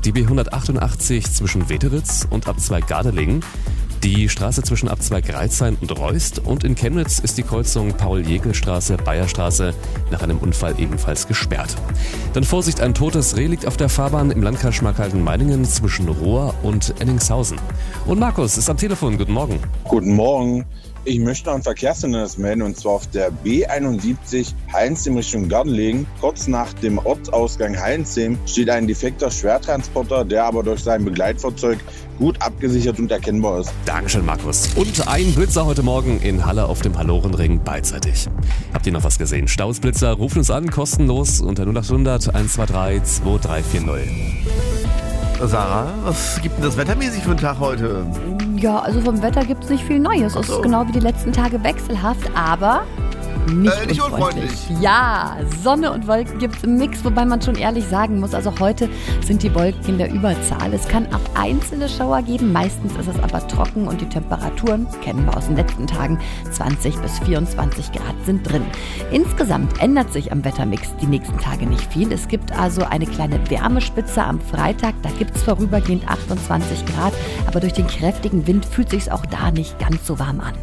die B188 zwischen Weteritz und Ab2 Gardelegen, die Straße zwischen Ab2 Greizheim und Reust und in Chemnitz ist die Kreuzung Paul-Jäckel-Straße-Bayerstraße nach einem Unfall ebenfalls gesperrt. Dann Vorsicht, ein totes Reh liegt auf der Fahrbahn im Landkreis Schmalkalden-Meiningen zwischen Rohr und Enningshausen. Und Markus ist am Telefon, guten Morgen. Guten Morgen. Ich möchte ein Verkehrshindernis melden, und zwar auf der B71 Heinzheim Richtung Gardelegen. Kurz nach dem Ortsausgang Heinzheim steht ein defekter Schwertransporter, der aber durch sein Begleitfahrzeug gut abgesichert und erkennbar ist. Dankeschön, Markus. Und ein Blitzer heute Morgen in Halle auf dem Hallorenring beidseitig. Habt ihr noch was gesehen? Stausblitzer, rufen uns an, kostenlos unter 0800 123 2340. Sarah, was gibt denn das wettermäßig für einen Tag heute? Ja, also vom Wetter gibt es nicht viel Neues. Es ist genau wie die letzten Tage wechselhaft, aber nicht unfreundlich. Ja, Sonne und Wolken gibt es im Mix, wobei man schon ehrlich sagen muss, also heute sind die Wolken in der Überzahl. Es kann auch einzelne Schauer geben, meistens ist es aber trocken und die Temperaturen, kennen wir aus den letzten Tagen, 20 bis 24 Grad sind drin. Insgesamt ändert sich am Wettermix die nächsten Tage nicht viel. Es gibt also eine kleine Wärmespitze am Freitag, da gibt es vorübergehend 28 Grad, aber durch den kräftigen Wind fühlt sich auch da nicht ganz so warm an.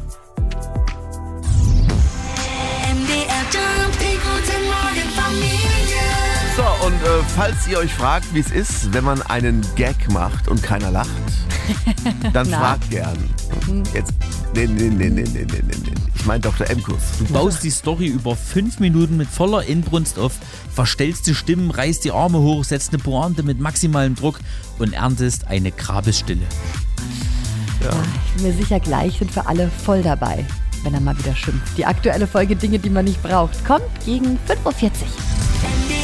So, und falls ihr euch fragt, wie es ist, wenn man einen Gag macht und keiner lacht, dann fragt gern. Jetzt, nee. Ich meine Dr. Emkus. Du baust die Story über 5 Minuten mit voller Inbrunst auf, verstellst die Stimmen, reißt die Arme hoch, setzt eine Pointe mit maximalem Druck und erntest eine Grabesstille. Ja. Ich bin mir sicher, gleich sind wir alle voll dabei, wenn er mal wieder schimpft. Die aktuelle Folge Dinge, die man nicht braucht, kommt gegen 5.40 Uhr.